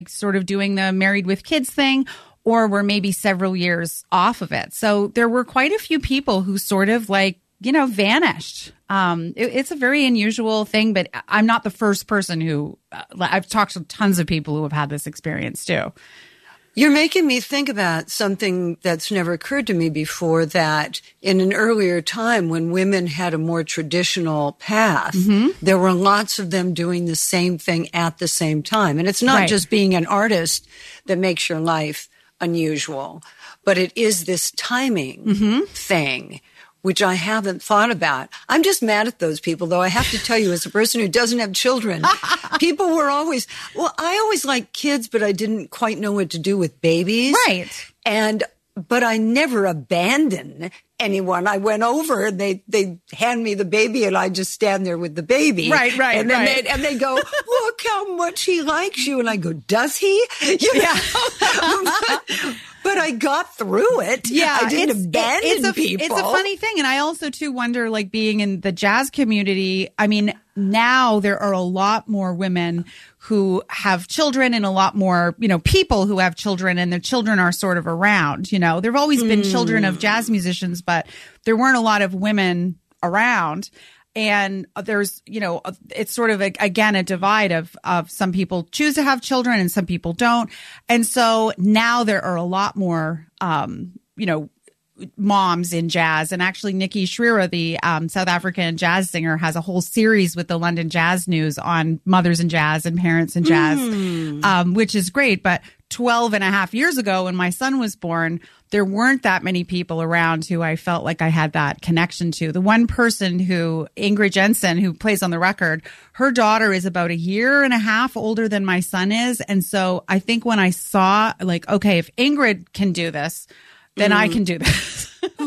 sort of doing the Married with Kids thing, or were maybe several years off of it. So there were quite a few people who sort of vanished. It's a very unusual thing, but I'm not the first person who I've talked to tons of people who have had this experience too. You're making me think about something that's never occurred to me before, that in an earlier time when women had a more traditional path, there were lots of them doing the same thing at the same time. And it's not just being an artist that makes your life unusual, but it is this timing thing, which I haven't thought about. I'm just mad at those people, though. I have to tell you, as a person who doesn't have children, people were always, I always liked kids, but I didn't quite know what to do with babies. Right. But I never abandoned anyone. I went over and they hand me the baby and I just stand there with the baby. Right. And then they go, look how much he likes you. And I go, does he? But I got through it. Yeah, I didn't abandon people. It's a funny thing. And I also, too, wonder, being in the jazz community, I mean, now there are a lot more women who have children and a lot more, people who have children and their children are sort of around. There have always been children of jazz musicians, but there weren't a lot of women around. And there's, it's sort of, again, a divide of some people choose to have children and some people don't. And so now there are a lot more, moms in jazz. And actually, Nikki Shrira, the South African jazz singer, has a whole series with the London Jazz News on mothers in jazz and parents in jazz, which is great. But 12 and a half years ago, when my son was born, there weren't that many people around who I felt like I had that connection to. The one person Ingrid Jensen, who plays on the record, her daughter is about a year and a half older than my son is. And so I think when I saw, okay, if Ingrid can do this, then I can do this.